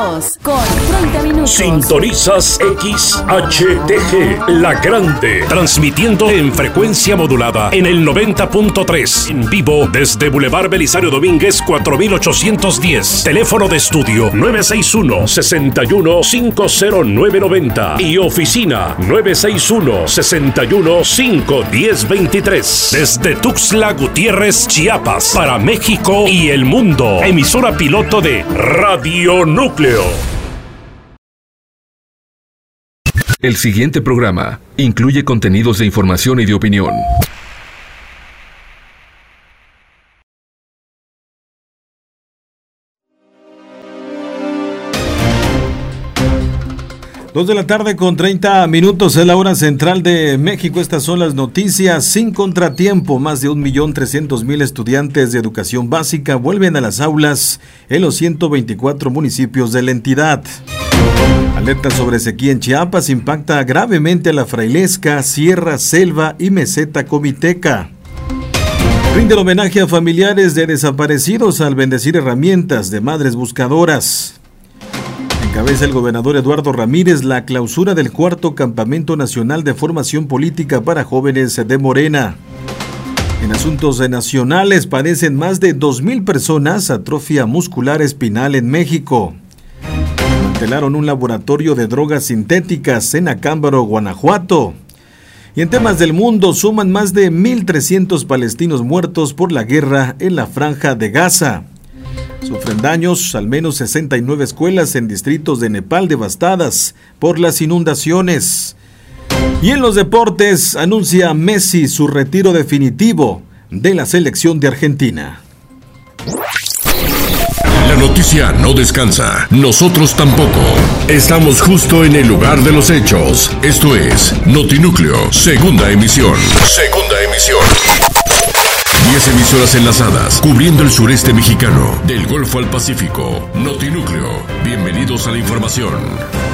2 con 30 minutos. Sintonizas XHTG, La Grande, transmitiendo en frecuencia modulada en el 90.3, en vivo desde Boulevard Belisario Domínguez 4810. Teléfono de estudio 961-61-50990 y oficina 961-61-51023. Desde Tuxtla Gutiérrez, Chiapas, para México y el mundo. Emisora piloto de Radio Núcleo. El siguiente programa incluye contenidos de información y de opinión. Dos de la tarde con 30 minutos es la hora central de México. Estas son las noticias sin contratiempo. Más de 1.300.000 estudiantes de educación básica vuelven a las aulas en los 124 municipios de la entidad. Alerta sobre sequía en Chiapas impacta gravemente a la Frailesca, Sierra, Selva y Meseta Comiteca. Rinde el homenaje a familiares de desaparecidos al bendecir herramientas de madres buscadoras. Encabeza el gobernador Eduardo Ramírez la clausura del 4º Campamento Nacional de Formación Política para Jóvenes de Morena. En asuntos nacionales, padecen más de 2,000 personas atrofia muscular espinal en México. Mantelaron un laboratorio de drogas sintéticas en Acámbaro, Guanajuato. Y en temas del mundo, suman más de 1.300 palestinos muertos por la guerra en la Franja de Gaza. Sufren daños al menos 69 escuelas en distritos de Nepal devastadas por las inundaciones. Y en los deportes, anuncia Messi su retiro definitivo de la selección de Argentina. La noticia no descansa, nosotros tampoco. Estamos justo en el lugar de los hechos. Esto es Notinúcleo, segunda emisión. 10 emisoras enlazadas, cubriendo el sureste mexicano, del Golfo al Pacífico. Notinúcleo, bienvenidos a la información.